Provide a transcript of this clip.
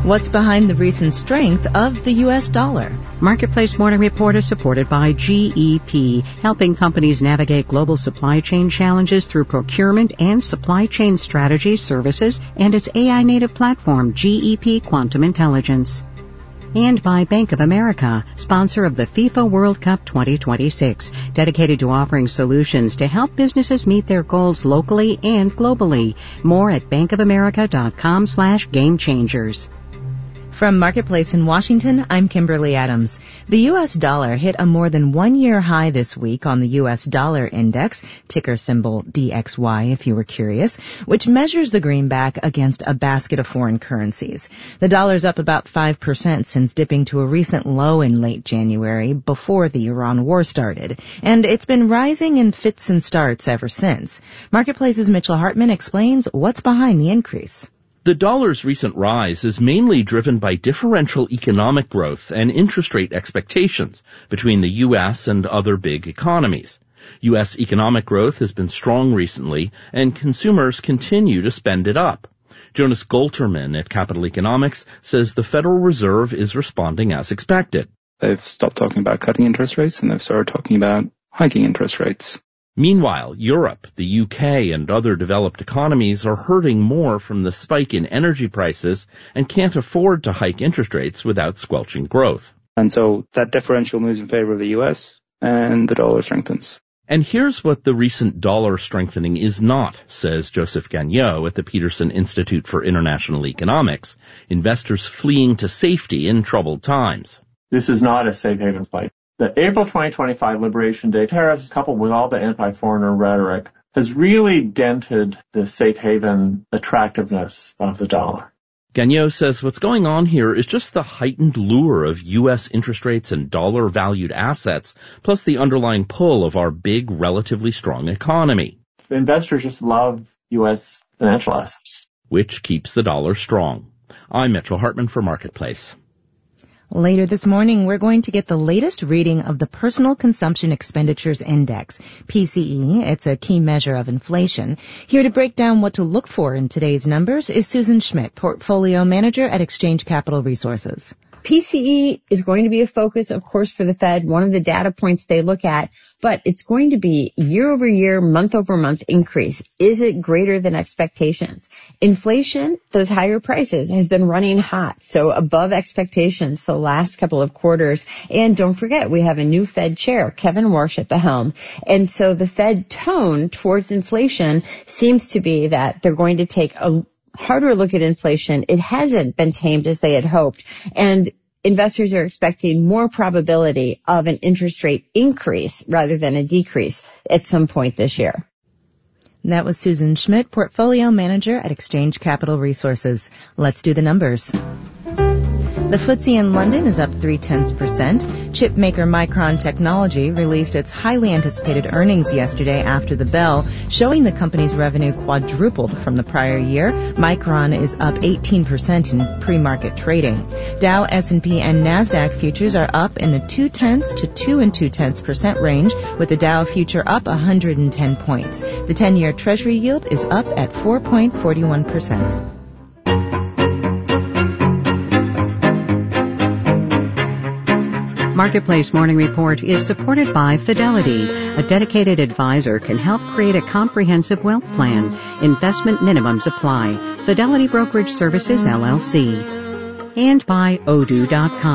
What's behind the recent strength of the U.S. dollar? Marketplace Morning Report is supported by GEP, helping companies navigate global supply chain challenges through procurement and supply chain strategy services and its AI-native platform, GEP Quantum Intelligence. And by Bank of America, sponsor of the FIFA World Cup 2026, dedicated to offering solutions to help businesses meet their goals locally and globally. More at bankofamerica.com/gamechangers. From Marketplace in Washington, I'm Kimberly Adams. The U.S. dollar hit a more than one-year high this week on the U.S. dollar index, ticker symbol DXY if you were curious, which measures the greenback against a basket of foreign currencies. The dollar's up about 5% since dipping to a recent low in late January before the Iran war started, and it's been rising in fits and starts ever since. Marketplace's Mitchell Hartman explains what's behind the increase. The dollar's recent rise is mainly driven by differential economic growth and interest rate expectations between the U.S. and other big economies. U.S. economic growth has been strong recently, and consumers continue to spend it up. Jonas Golterman at Capital Economics says the Federal Reserve is responding as expected. They've stopped talking about cutting interest rates, and they've started talking about hiking interest rates. Meanwhile, Europe, the UK, and other developed economies are hurting more from the spike in energy prices and can't afford to hike interest rates without squelching growth. And so that differential moves in favor of the US, and the dollar strengthens. And here's what the recent dollar strengthening is not, says Joseph Gagnon at the Peterson Institute for International Economics, investors fleeing to safety in troubled times. This is not a safe haven fight. The April 2025 Liberation Day tariffs, coupled with all the anti-foreigner rhetoric, has really dented the safe haven attractiveness of the dollar. Gagnon says what's going on here is just the heightened lure of U.S. interest rates and dollar-valued assets, plus the underlying pull of our big, relatively strong economy. Investors just love U.S. financial assets, which keeps the dollar strong. I'm Mitchell Hartman for Marketplace. Later this morning, we're going to get the latest reading of the Personal Consumption Expenditures Index, PCE. It's a key measure of inflation. Here to break down what to look for in today's numbers is Susan Schmidt, Portfolio Manager at Exchange Capital Resources. PCE is going to be a focus, of course, for the Fed, one of the data points they look at, but it's going to be year-over-year, month-over-month increase. Is it greater than expectations? Inflation, those higher prices, has been running hot, so above expectations the last couple of quarters. And don't forget, we have a new Fed chair, Kevin Warsh, at the helm. And so the Fed tone towards inflation seems to be that they're going to take a harder look at inflation. It hasn't been tamed as they had hoped, and investors are expecting more probability of an interest rate increase rather than a decrease at some point this year. That was Susan Schmidt, Portfolio Manager at Exchange Capital Resources. Let's do the numbers. The FTSE in London is up 0.3%. Chip maker Micron Technology released its highly anticipated earnings yesterday after the bell, showing the company's revenue quadrupled from the prior year. Micron is up 18% in pre-market trading. Dow, S&P, and NASDAQ futures are up in the 0.2 to 2.2% range, with the Dow future up 110 points. The 10-year Treasury yield is up at 4.41%. Marketplace Morning Report is supported by Fidelity. A dedicated advisor can help create a comprehensive wealth plan. Investment minimums apply. Fidelity Brokerage Services, LLC. And by Odoo.com.